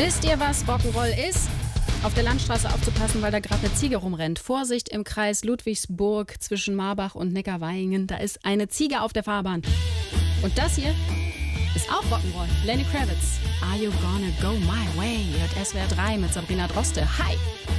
Wisst ihr, was Rock'n'Roll ist? Auf der Landstraße aufzupassen, weil da gerade eine Ziege rumrennt. Vorsicht im Kreis Ludwigsburg zwischen Marbach und Neckarweingen. Da ist eine Ziege auf der Fahrbahn. Und das hier ist auch Rock'n'Roll. Lenny Kravitz. Are you gonna go my way? Hört SWR 3 mit Sabrina Droste. Hi!